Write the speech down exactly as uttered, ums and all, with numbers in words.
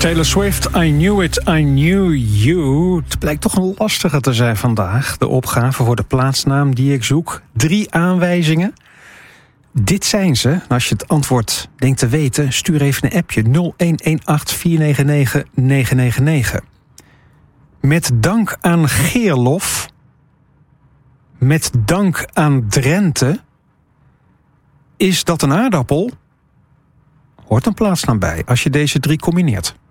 Taylor Swift, I Knew It, I Knew You. Het blijkt toch een lastige te zijn vandaag. De opgave voor de plaatsnaam die ik zoek. Drie aanwijzingen. Dit zijn ze. En als je het antwoord denkt te weten, stuur even een appje. nul een een acht vier negen negen negen negen negen. Met dank aan Geerlof. Met dank aan Drenthe. Is dat een aardappel? Hoort een plaatsnaam bij als je deze drie combineert.